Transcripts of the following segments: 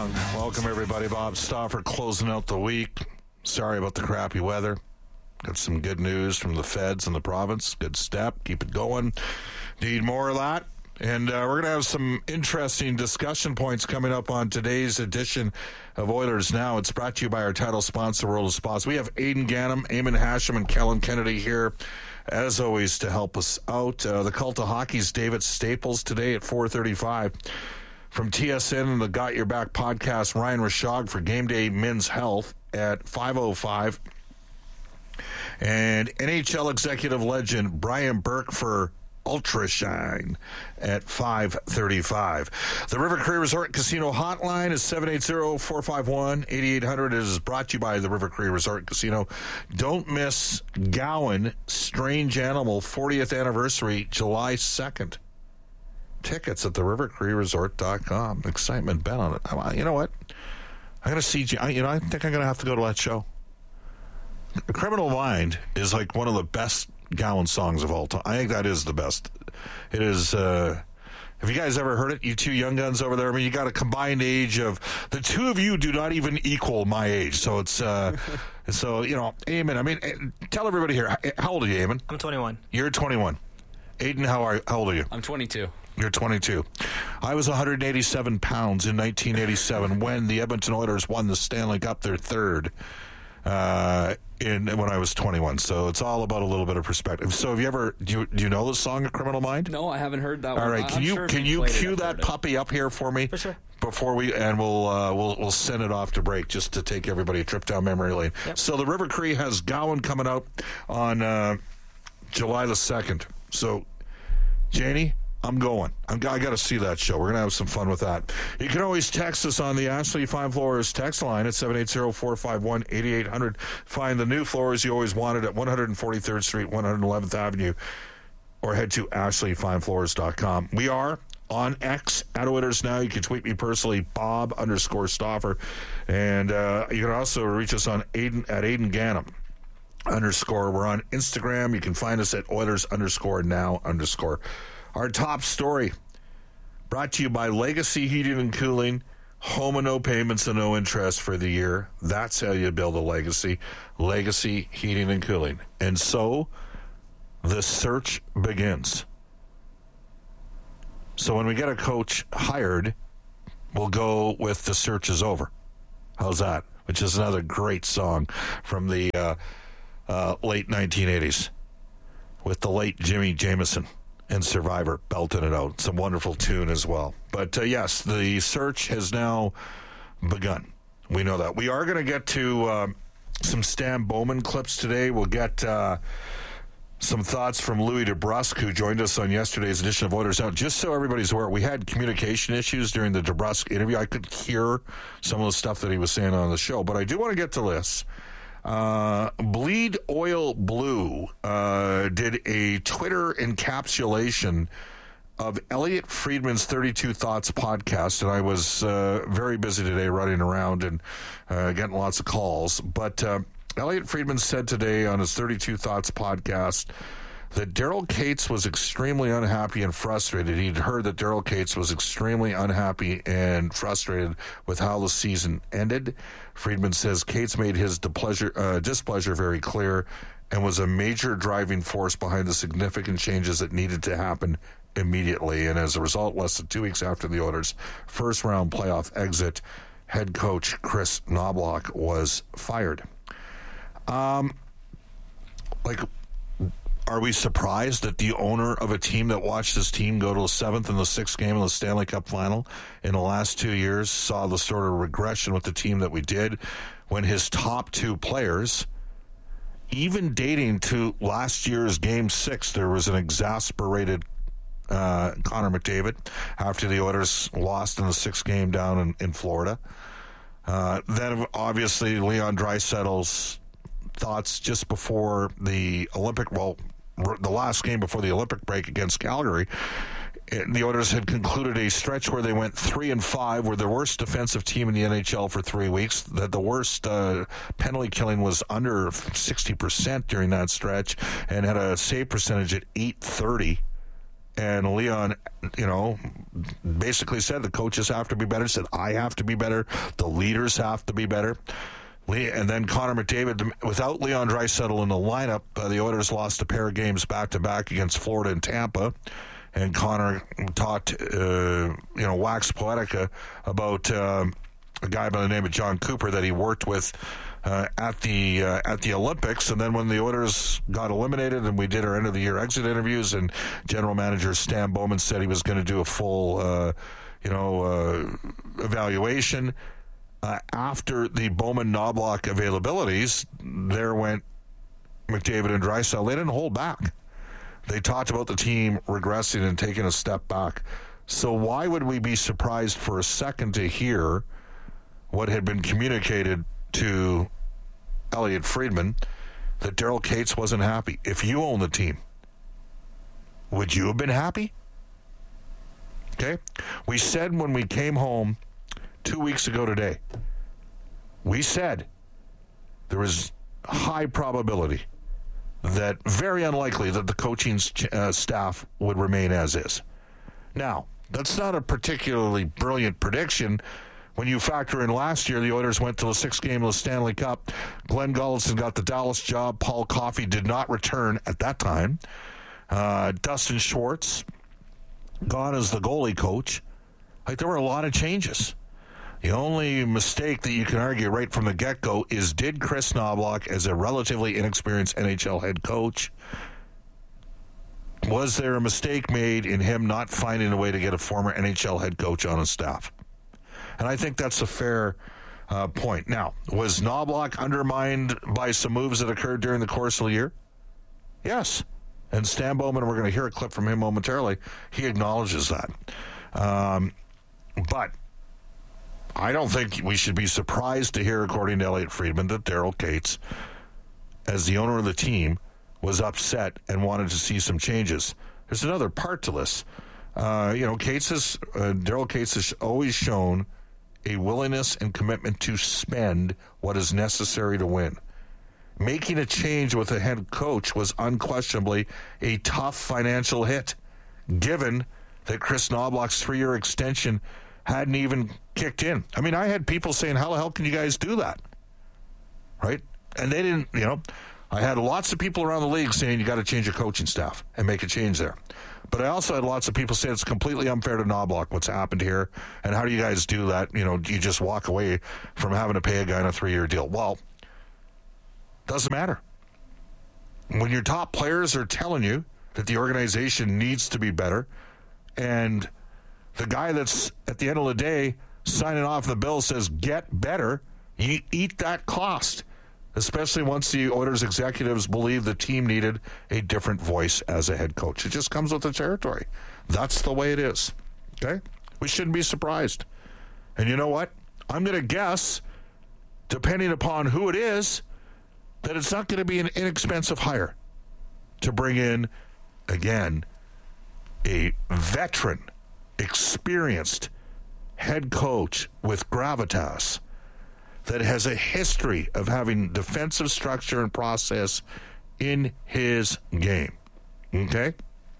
song. Welcome, everybody. Bob Stauffer closing out the week. Sorry about the crappy weather. Got some good news from the feds and the province. Good step. Keep it going. Need more of that. And we're going to have some interesting discussion points coming up on today's edition of Oilers Now. It's brought to you by our title sponsor, World of Spas. We have Aidan Gannam, Eamon Hashem, and Kellen Kennedy here, as always, to help us out. The Cult of Hockey's David Staples today at 4:35. From TSN and the Got Your Back podcast, Ryan Rashog for Game Day Men's Health at 5:05. And NHL executive legend Brian Burke for Ultra Shine at 5:35. The River Cree Resort Casino hotline is 780-451-8800. It is brought to you by the River Cree Resort Casino. Don't miss Gowan Strange Animal 40th anniversary, July 2nd. Tickets at therivercreeresort.com. Excitement bet on it. You know what? I'm going to see. I think I'm going to have to go to that show. Criminal Mind is like one of the best Gowan songs of all time. I think that is the best. It is. Have you guys ever heard it? You two young guns over there. I mean, you got a combined age of the two of you do not even equal my age. So it's so Eamon. I mean, tell everybody here. How old are you, Eamon? I'm 21. You're 21. Aidan, how old are you? I'm 22. You're 22. I was 187 pounds in 1987 when the Edmonton Oilers won the Stanley Cup, their third, when I was 21. So it's all about a little bit of perspective. So have you ever do you know the song "Criminal Mind"? No, I haven't heard that one. All right, can you cue that puppy up here for me? For sure. Before we'll send it off to break just to take everybody a trip down memory lane. Yep. So the River Cree has Gowan coming out on July the 2nd. So Janie, I'm going. I got to see that show. We're going to have some fun with that. You can always text us on the Ashley Fine Floors text line at 780-451-8800. Find the new floors you always wanted at 143rd Street, 111th Avenue, or head to ashleyfinefloors.com. We are on X at Oilers Now. You can tweet me personally, Bob_Stauffer. And you can also reach us on Aidan at Aidan Gannam _. We're on Instagram. You can find us at Oilers_Now_. Our top story, brought to you by Legacy Heating and Cooling. Home and no payments and no interest for the year. That's how you build a legacy. Legacy Heating and Cooling. And so the search begins. So when we get a coach hired, we'll go with The Search Is Over. How's that? Which is another great song from the late 1980s with the late Jimmy Jameson and Survivor belting it out. It's a wonderful tune as well. But yes, the search has now begun. We know that. We are going to get to some Stan Bowman clips today. We'll get some thoughts from Louis DeBrusque, who joined us on yesterday's edition of Oilers Out. Just so everybody's aware, we had communication issues during the DeBrusque interview. I could hear some of the stuff that he was saying on the show, but I do want to get to this. Bleed Oil Blue did a Twitter encapsulation of Elliot Friedman's 32 Thoughts podcast, and I was very busy today running around and getting lots of calls. But Elliot Friedman said today on his 32 Thoughts podcast that Daryl Cates was extremely unhappy and frustrated. He'd heard that Daryl Cates was extremely unhappy and frustrated with how the season ended. Friedman says Cates made his displeasure very clear and was a major driving force behind the significant changes that needed to happen immediately. And as a result, less than 2 weeks after the Oilers' first-round playoff exit, head coach Chris Knobloch was fired. Are we surprised that the owner of a team that watched his team go to the 7th and the 6th game of the Stanley Cup final in the last 2 years saw the sort of regression with the team that we did when his top two players, even dating to last year's Game 6, there was an exasperated Connor McDavid after the Oilers lost in the 6th game down in Florida. Then obviously Leon Draisaitl's thoughts just before the the last game before the Olympic break against Calgary. The Oilers had concluded a stretch where they went 3-5, were the worst defensive team in the NHL for 3 weeks. That the worst penalty killing was under 60% during that stretch, and had a save percentage at .830. And Leon, basically said the coaches have to be better, said I have to be better, the leaders have to be better. And then Connor McDavid, without Leon Draisaitl in the lineup, the Oilers lost a pair of games back-to-back against Florida and Tampa. And Connor talked, wax poetica about a guy by the name of John Cooper that he worked with at the Olympics. And then when the Oilers got eliminated and we did our end-of-the-year exit interviews, and general manager Stan Bowman said he was going to do a full, evaluation. After the Bowman-Knobloch availabilities, there went McDavid and Draisaitl. They didn't hold back. They talked about the team regressing and taking a step back. So why would we be surprised for a second to hear what had been communicated to Elliot Friedman, that Daryl Katz wasn't happy? If you own the team, would you have been happy? Okay? We said when we came home 2 weeks ago today, we said there was high probability that, very unlikely, that the coaching staff would remain as is. Now, that's not a particularly brilliant prediction when you factor in last year the Oilers went to the sixth game of the Stanley Cup. Glenn Gulletson got the Dallas job. Paul Coffey did not return at that time. Dustin Schwartz gone as the goalie coach. There were a lot of changes. The only mistake that you can argue right from the get-go is, did Chris Knobloch, as a relatively inexperienced NHL head coach, was there a mistake made in him not finding a way to get a former NHL head coach on his staff? And I think that's a fair point. Now, was Knobloch undermined by some moves that occurred during the course of the year? Yes. And Stan Bowman, we're going to hear a clip from him momentarily, he acknowledges that. But I don't think we should be surprised to hear, according to Elliot Friedman, that Daryl Katz, as the owner of the team, was upset and wanted to see some changes. There's another part to this. Daryl Katz has always shown a willingness and commitment to spend what is necessary to win. Making a change with a head coach was unquestionably a tough financial hit, given that Chris Knobloch's 3-year extension hadn't even kicked in. I mean, I had people saying, how the hell can you guys do that? Right? And they didn't, I had lots of people around the league saying you got to change your coaching staff and make a change there. But I also had lots of people say it's completely unfair to Knobloch what's happened here, and how do you guys do that? You just walk away from having to pay a guy on a 3-year deal. Well, doesn't matter. When your top players are telling you that the organization needs to be better, and the guy that's at the end of the day signing off the bill says get better, you eat that cost, especially once the Oilers executives believe the team needed a different voice as a head coach. It just comes with the territory. That's the way it is. Okay? We shouldn't be surprised. And you know what? I'm going to guess, depending upon who it is, that it's not going to be an inexpensive hire to bring in, again, a veteran, experienced head coach with gravitas that has a history of having defensive structure and process in his game. Okay?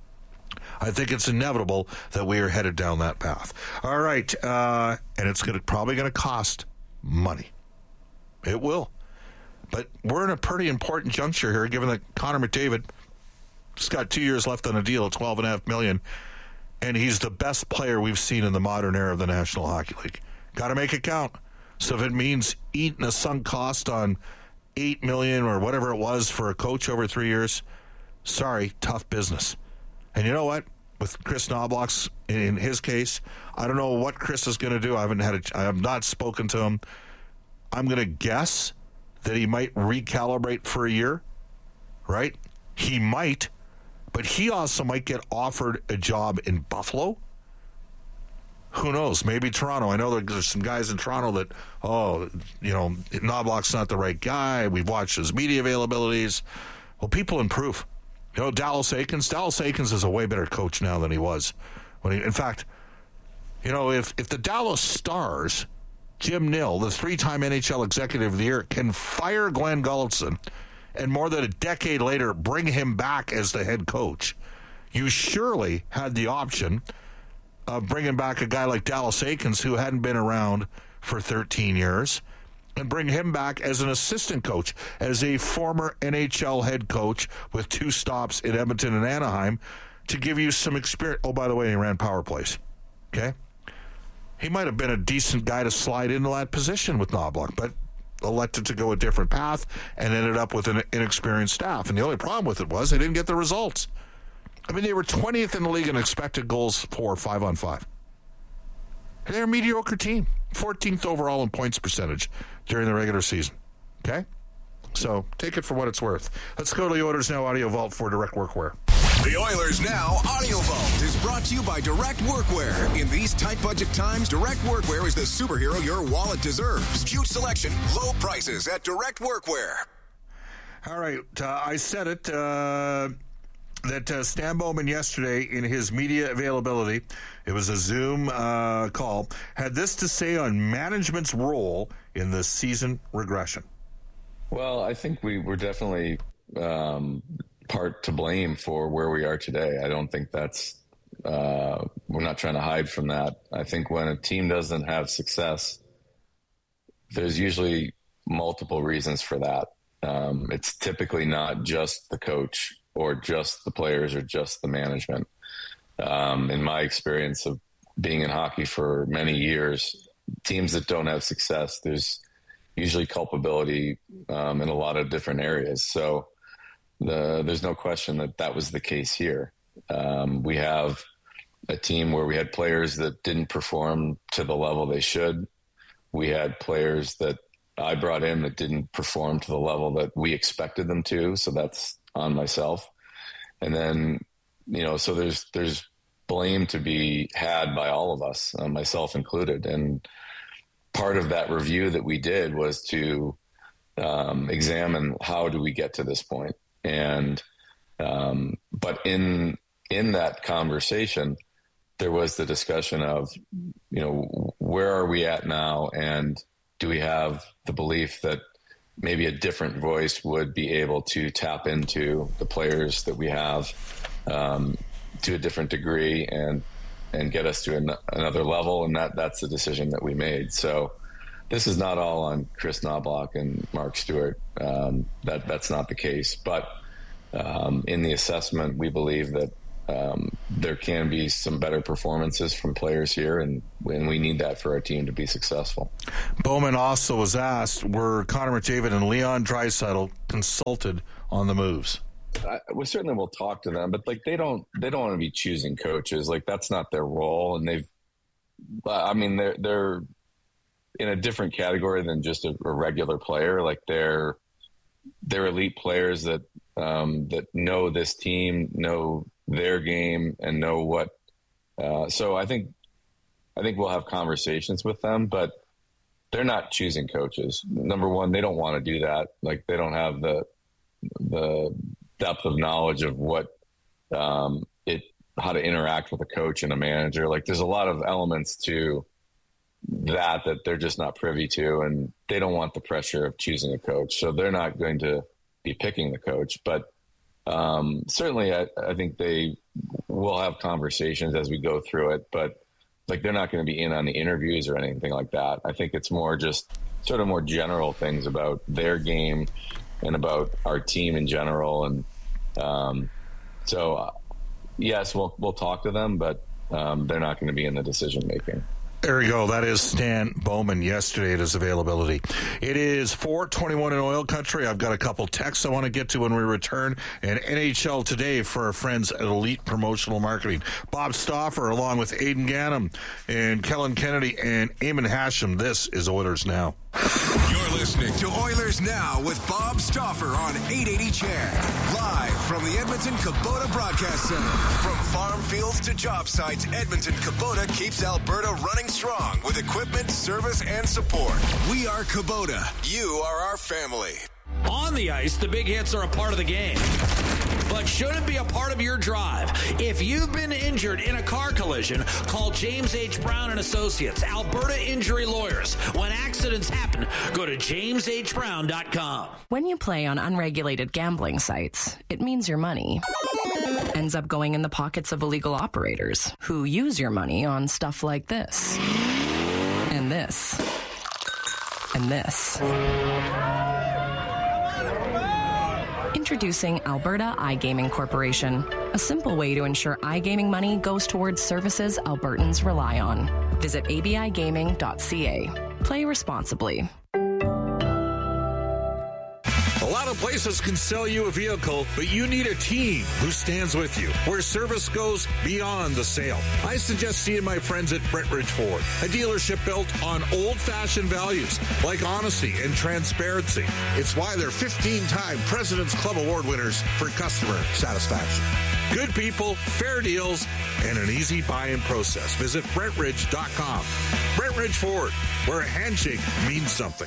I think it's inevitable that we are headed down that path. All right, and it's probably going to cost money. It will. But we're in a pretty important juncture here, given that Connor McDavid has got 2 years left on a deal at $12.5 million, and he's the best player we've seen in the modern era of the National Hockey League. Got to make it count. So if it means eating a sunk cost on $8 million or whatever it was for a coach over 3 years, sorry, tough business. And you know what? With Chris Knobloch, in his case, I don't know what Chris is going to do. I have not spoken to him. I'm going to guess that he might recalibrate for a year, right? He might, but he also might get offered a job in Buffalo. Who knows? Maybe Toronto. I know there's some guys in Toronto that, Knobloch's not the right guy. We've watched his media availabilities. Well, people improve. Dallas Eakins is a way better coach now than he was. In fact, if the Dallas Stars, Jim Nill, the 3-time NHL Executive of the Year, can fire Glenn Gulletson and more than a decade later bring him back as the head coach, you surely had the option of bringing back a guy like Dallas Eakins, who hadn't been around for 13 years, and bring him back as an assistant coach, as a former NHL head coach with 2 stops in Edmonton and Anaheim, to give you some experience. Oh, by the way, he ran power plays. Okay? He might have been a decent guy to slide into that position with Knoblauch, but elected to go a different path and ended up with an inexperienced staff. And the only problem with it was they didn't get the results. I mean, they were 20th in the league in expected goals for 5-on-5. They're a mediocre team. 14th overall in points percentage during the regular season. Okay? So take it for what it's worth. Let's go to the Oilers Now Audio Vault for Direct Workwear. The Oilers Now Audio Vault is brought to you by Direct Workwear. In these tight budget times, Direct Workwear is the superhero your wallet deserves. Huge selection, low prices at Direct Workwear. All right. I said it, that Stan Bowman yesterday in his media availability, it was a Zoom call, had this to say on management's role in the season regression. Well, I think we were definitely part to blame for where we are today. I don't think that's we're not trying to hide from that. I think when a team doesn't have success, there's usually multiple reasons for that. It's typically not just the coach or just the players or just the management. In my experience of being in hockey for many years, teams that don't have success, there's usually culpability in a lot of different areas. So there's no question that was the case here. We have a team where we had players that didn't perform to the level they should. We had players that I brought in that didn't perform to the level that we expected them to. So that's on myself. And then, so there's blame to be had by all of us, myself included. And part of that review that we did was to examine how do we get to this point. And but in that conversation, there was the discussion of, where are we at now, and do we have the belief that maybe a different voice would be able to tap into the players that we have to a different degree and get us to another level. And that's the decision that we made. So this is not all on Chris Knoblauch and Mark Stewart. That's not the case. But in the assessment, we believe that there can be some better performances from players here, and we need that for our team to be successful. Bowman also was asked, were Connor McDavid and Leon Draisaitl consulted on the moves? We certainly will talk to them, but they don't want to be choosing coaches. That's not their role, and they're in a different category than just a regular player. They're elite players that know this team, know their game, and know what. So I think we'll have conversations with them, but they're not choosing coaches. Number one, they don't want to do that. They don't have the depth of knowledge of what how to interact with a coach and a manager. There's a lot of elements to that they're just not privy to, and they don't want the pressure of choosing a coach. So they're not going to be picking the coach, but certainly I think they will have conversations as we go through it, but they're not going to be in on the interviews or anything like that. I think it's more just sort of more general things about their game and about our team in general. And yes, we'll talk to them, but they're not going to be in the decision making. There we go. That is Stan Bowman yesterday at his availability. It is 4:21 in Oil Country. I've got a couple texts I want to get to when we return. And NHL Today for our friends at Elite Promotional Marketing. Bob Stauffer along with Aidan Gannam and Kellen Kennedy and Eamon Hashem. This is Oilers Now. You're listening to Oilers Now with Bob Stauffer on 880 CHED. Live from the Edmonton Kubota Broadcast Center. From farm fields to job sites, Edmonton Kubota keeps Alberta running strong with equipment, service, and support. We are Kubota. You are our family. On the ice, the big hits are a part of the game. but shouldn't be a part of your drive. If you've been injured in a car collision, call James H. Brown and Associates, Alberta Injury Lawyers. When accidents happen, go to jameshbrown.com. When you play on unregulated gambling sites, it means your money ends up going in the pockets of illegal operators who use your money on stuff like this, and this, and this. Introducing Alberta iGaming Corporation, a simple way to ensure iGaming money goes towards services Albertans rely on. Visit abigaming.ca. Play responsibly. A lot of places can sell you a vehicle, but you need a team who stands with you, where service goes beyond the sale. I suggest seeing my friends at Brentridge Ford, a dealership built on old-fashioned values like honesty and transparency. It's why they're 15-time President's Club Award winners for customer satisfaction. Good people, fair deals, and an easy buy-in process. Visit Brentridge.com. Brentridge Ford, where a handshake means something.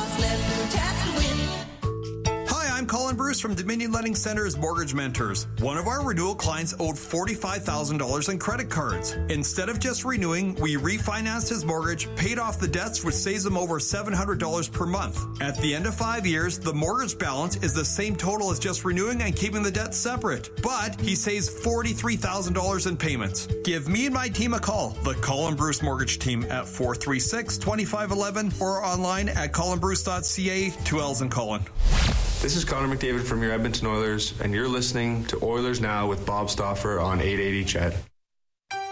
I'm Colin Bruce from Dominion Lending Center's Mortgage Mentors. One of our renewal clients owed $45,000 in credit cards. Instead of just renewing, we refinanced his mortgage, paid off the debts, which saves him over $700 per month. At the end of 5 years, the mortgage balance is the same total as just renewing and keeping the debt separate. But he saves $43,000 in payments. Give me and my team a call, the Colin Bruce Mortgage Team, at 436-2511 or online at colinbruce.ca. 2 L's in Colin. This is Connor McDavid from your Edmonton Oilers, and you're listening to Oilers Now with Bob Stauffer on 880 CHED.